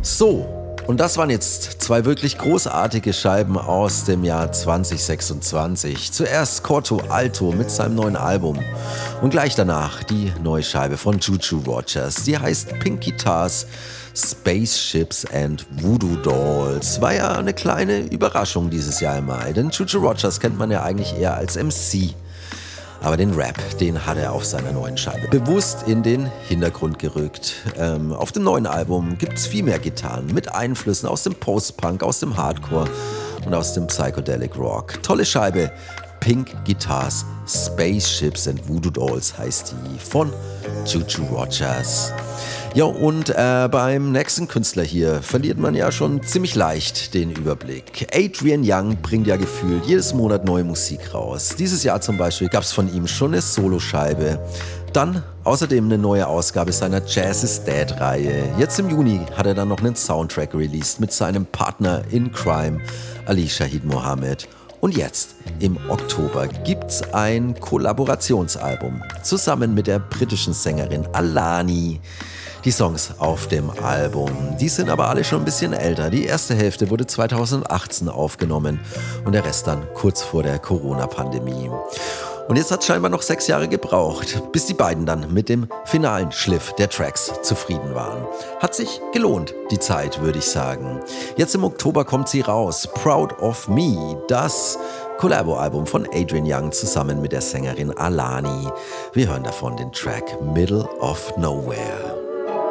So, und das waren jetzt zwei wirklich großartige Scheiben aus dem Jahr 2026. Zuerst Corto Alto mit seinem neuen Album und gleich danach die neue Scheibe von Juju Rogers. Die heißt Pink Guitars, Spaceships and Voodoo Dolls. War ja eine kleine Überraschung dieses Jahr im Mai, denn Juju Rogers kennt man ja eigentlich eher als MC. Aber den Rap, den hat er auf seiner neuen Scheibe bewusst in den Hintergrund gerückt. Auf dem neuen Album gibt es viel mehr Gitarren mit Einflüssen aus dem Post-Punk, aus dem Hardcore und aus dem Psychedelic Rock. Tolle Scheibe, Pink Guitars, Spaceships and Voodoo Dolls heißt die von Juju Rogers. Ja, und beim nächsten Künstler hier verliert man ja schon ziemlich leicht den Überblick. Adrian Younge bringt ja gefühlt jedes Monat neue Musik raus. Dieses Jahr zum Beispiel gab es von ihm schon eine Soloscheibe. Dann außerdem eine neue Ausgabe seiner Jazz is Dead-Reihe. Jetzt im Juni hat er dann noch einen Soundtrack released mit seinem Partner in Crime, Ali Shaheed Mohammed. Und jetzt, im Oktober, gibt's ein Kollaborationsalbum zusammen mit der britischen Sängerin Alani. Die Songs auf dem Album, die sind aber alle schon ein bisschen älter. Die erste Hälfte wurde 2018 aufgenommen und der Rest dann kurz vor der Corona-Pandemie. Und jetzt hat es scheinbar noch 6 Jahre gebraucht, bis die beiden dann mit dem finalen Schliff der Tracks zufrieden waren. Hat sich gelohnt, die Zeit, würde ich sagen. Jetzt im Oktober kommt sie raus, Proud of Me, das Collabo-Album von Adrian Younge zusammen mit der Sängerin Alani. Wir hören davon den Track Middle of Nowhere.